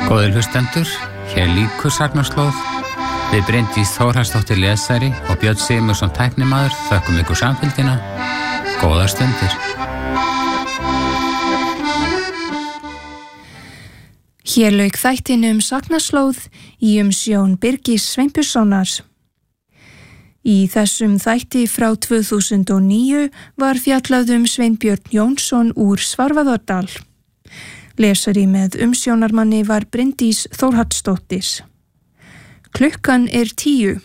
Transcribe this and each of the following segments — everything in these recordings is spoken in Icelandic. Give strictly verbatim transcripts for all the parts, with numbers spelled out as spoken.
Góðir hlustendur, hér líkur sagnaslóð. Við Bryndís Þórhallsdóttir lesari og Björn Sigurðsson tæknimaður þökkum ykkur samfylgdina. Góðar stundir. Hér lauk þættinum sagnaslóð í umsjón Birgis Sveinbjörnssonar. Í þessum þætti frá tvö þúsund og níu var fjallað um Sveinbjörn Jónsson úr Svarfaðardal. Lesari með umsjónarmanni var Bryndís Þórhallsdóttir. Klukkan er tíu.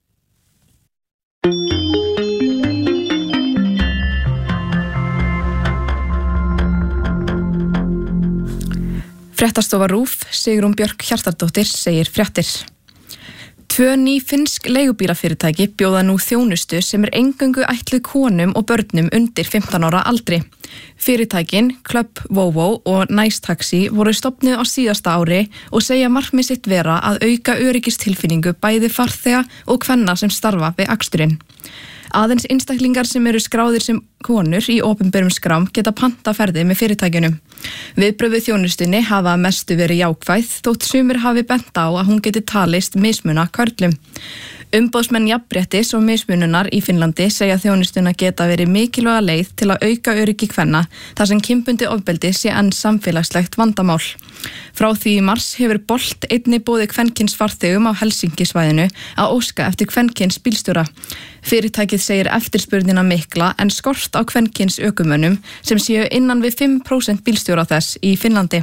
Fréttastofa RÚV, Sigrún Björk Hjartardóttir segir fréttir. Tvö ný finnsk leigubílafyrirtæki bjóða nú þjónustu sem er eingöngu ætluð konum og börnum undir fimmtán ára aldri. Fyrirtækin, Club Vovo og Nice Taxi voru stofnuð á síðasta ári og segja markmið sitt vera að auka öryggistilfinningu bæði farþega og kvenna sem starfa við aksturinn. Aðeins einstaklingar sem eru skráðir sem konur í opinberum skrám geta panta ferðir með fyrirtækjunum. Viðbrögð við þjónustunni hafa að mestu verið jákvæð þótt sumir hafi bent á að hún geti talist mismuna körlum. Umboðsmenn jafnréttis og mismununar í Finnlandi segja þjónustuna geta verið mikilvæga leið til að auka öryggi kvenna þar sem kynbundið ofbeldi sé enn samfélagslegt vandamál. Frá því í mars hefur Bolt einnig boðið kvenkyns farþegum á Helsinki-svæðinu að óska eftir kvenkyns bílstjóra. Fyrirtækið segir eftirspurnina mikla en skort á kvenkyns ökumönnum sem séu innan við fimm prósent bílstjóra þess í Finnlandi.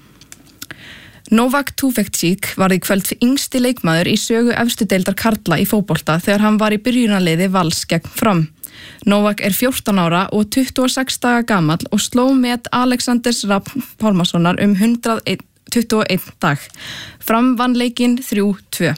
Novak Djokovic var í kvöld yngsti leikmaður í sögu efstu deildar karla í fótbolta þegar hann var í byrjunarliði Vals gegn Fram. Novak er fjórtán ára og tuttugu og sex daga gamall og sló met Alexanders Rapp Pálmasonar um hundrað tuttugu og einn dag. Fram vann leikinn þrjú tvö.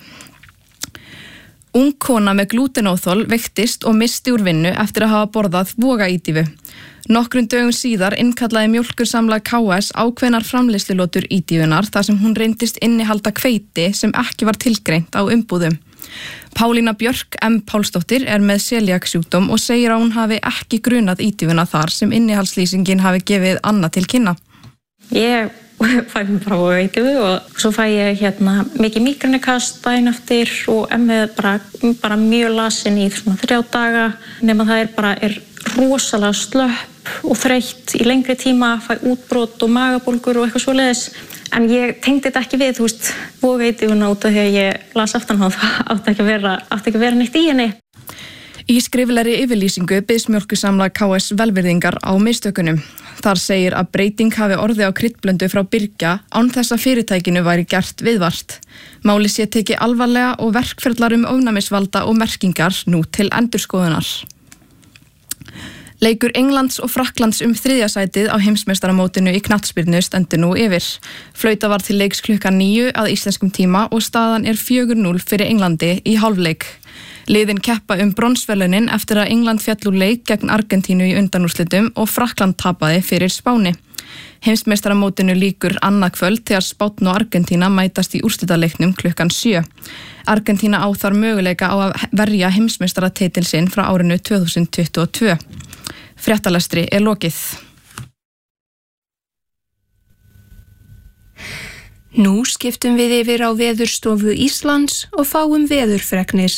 Ung kona með glútenóþol veiktist og missti úr vinnu eftir að hafa borðað vogaídífu. Nokkrum dögum síðar innkallaði mjólkursamlag K S ákveðnar framleiðslulótur ídífunar þar sem hún reyndist innihalda hveiti sem ekki var tilgreint á umbúðum. Pálína Björk M. Pálsdóttir er með celiaksjúkdóm og segir að hún hafi ekki grunað ídífuna þar sem innihaldslýsingin hafi gefið annað til kynna. Ég fæ mér bara vogaídífu og svo fæ ég hérna mikið mígrænukast daginn eftir og er með bara, bara mjög lasin í svona þrjá daga nema það er bara er rosalega slöpp og þreytt í lengri tíma, fæ útbrot og magabólgur og eitthvað svoleiðis. En ég tengdi þetta ekki við, þú veist, vogaídífuna út af því að ég las aftan á það, átti ekki að vera, átti ekki að vera neitt í henni. Í skriflegri yfirlýsingu biðst mjólkursamlag K S velvirðingar á mistökunum. Þar segir að breyting hafi orðið á kryddblöndu frá Birgja án þess að fyrirtækinu væri gert viðvart. Máli sé tekið alvarlega og verkferlar um ofnæmisvalda og merkingar nú til endurskoðunar. Leikur Englands og Frakklands um þriðja sætið á heimsmeistaramótinu í knattspyrnu stendur nú yfir. Flauta var til leiks klukkan níu að íslenskum tíma og staðan er fjögur núll fyrir Englandi í hálfleik. Liðin keppa um bronsverðlaunin eftir að England féll úr leik gegn Argentínu í undanúrslitum og Frakkland tapaði fyrir Spáni. Heimsmeistaramótinu lýkur annað kvöld þegar Spánn og Argentína mætast í úrslitaleiknum klukkan sjö. Argentína á þar möguleika á að verja heimsmeistaratitil sinn frá árinu tvö þúsund tuttugu og tvö. Fréttalestri er lokið. Nú skiptum við yfir á Veðurstofu Íslands og fáum veðurfregnir.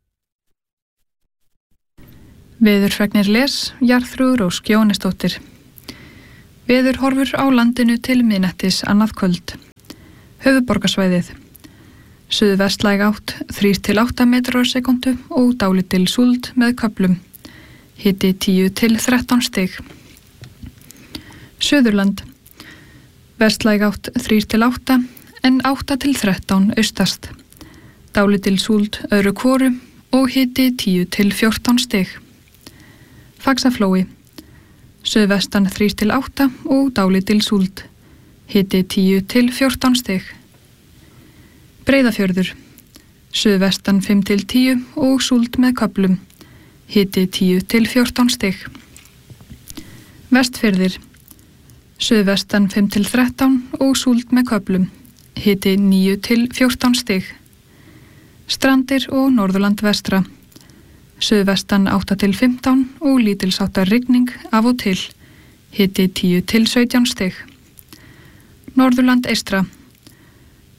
Veðurfregnir les, Jarþrúður og Skjónesdóttir. Veður horfur á landinu til miðnættis annað kvöld. Höfuðborgarsvæðið. Suðvestlæg átt, þrír til átta metrar á sekúndu og dálítil súld með köflum. Hiti tíu til þrettán stig. Suðurland. Vestlæg átt þrír til átta en átta til þrettán austast. Dálítil súld öðru hvoru og hiti tíu til fjórtán stig. Faxaflói. Suðvestan þrír til átta og dálítil súld. Hiti tíu til fjórtán stig. Breiðafjörður. Suðvestan fimm til tíu og súld með köflum. Hiti tíu til fjórtán stig. Vestfirðir. Suðvestan fimm til þrettán og súld með köflum. Hiti níu til fjórtán stig. Strandir og Norðurland vestra. Suðvestan átta til fimmtán og lítilsháttar rigning af og til. Hiti tíu til sautján stig. Norðurland eystra.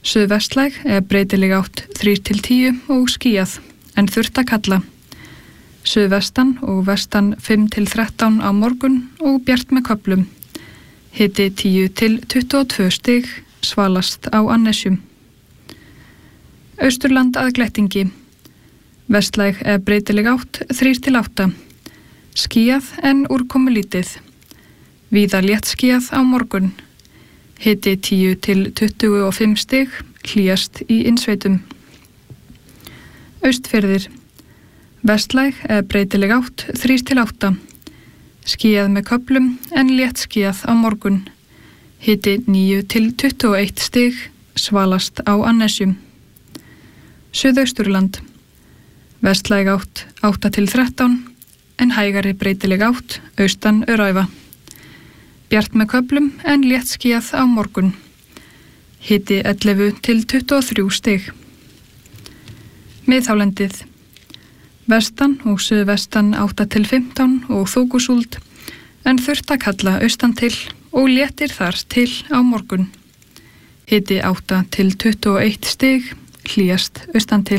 Suðvestlæg eða breytileg átt þrír til tíu og skýjað en þurrt að kalla. Suðvestan og vestan fimm til þrettán á morgun og bjart með köflum. Hiti tíu til tuttugu og tvö stig, svalast á Annesjum. Austurland að glettingi. Vestlæg eða breytileg átt þrír til átta. Skýjað en úrkomulítið. Víða léttskýjað á morgun. Hiti tíu til tuttugu og fimm stig, hlýjast í innsveitum. Austfirðir. Vestlæg eða breytileg átt þrír til átta. Skýjað með köflum en léttskýjað á morgun. Hiti níu til tuttugu og eitt stig, svalast á Annesjum. Suðausturland. Vestlæg átt átta til þrettán en hægari breytileg átt austan Öræfa. Bjart með köflum en léttskýjað á morgun. Hiti ellefu til tuttugu og þrjú stig. Miðhálendið. Vestan og suðvestan átta til fimmtán og þokusúld en þurrt að kalla austan til og léttir þar til á morgun. Hiti átta til tuttugu og eitt stig, hlýjast austan til.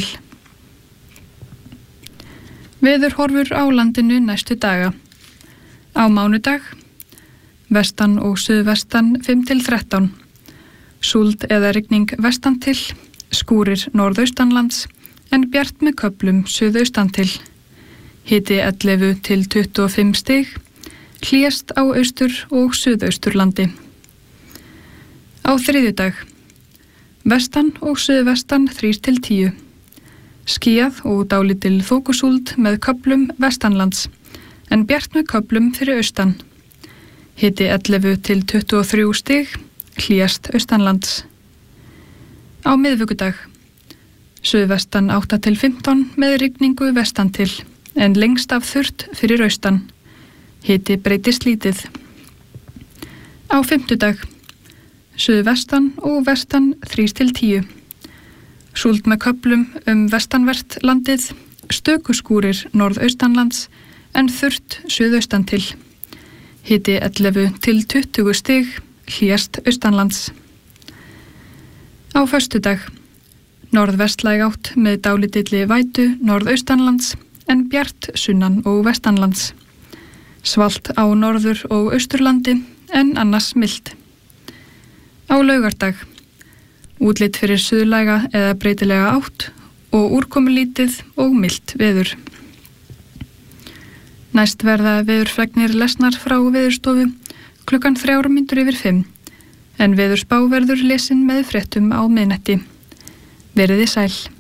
Veðurhorfur á landinu næstu daga. Á mánudag. Vestan og suðvestan fimm til þrettán. Súld eða rigning vestan til, skúrir norðaustanlands en bjart með köflum suðaustan til. Hiti ellefu til tuttugu og fimm stig, hlýjast á austur og suðausturlandi. Á þriðjudag. Vestan og suðvestan þrír til tíu. Skýjað og dálítil þokusúld með köflum vestanlands en bjart með köflum fyrir austan. Hiti ellefu til tuttugu og þrjú stig, hlýjast austanlands. Á miðvikudag. Suðvestan átta til fimmtán með rigningu vestan til en lengst af þurrt fyrir austan. Hiti breytist lítið. Á fimmtudag. Suðvestan og vestan þrír til tíu. Súld með köflum um vestanvert landið, stökuskúrir norðaustanlands en þurrt suðaustan til. Hiti ellefu til tuttugu stig, hlýjast austanlands. Á föstudag. Norðvestlæg átt með dálítilli vætu norðaustanlands en bjart sunnan og vestanlands. Svalt á norður og austurlandi en annars milt. Á laugardag. Útlit fyrir suðlæga eða breytilega átt og úrkomulítið og milt veður. Næst verða veðurfregnir lesnar frá Veðurstofu klukkan þrjár mínútur yfir fimm en veðurspá verður lesin með fréttum á miðnætti. Veriði sæl.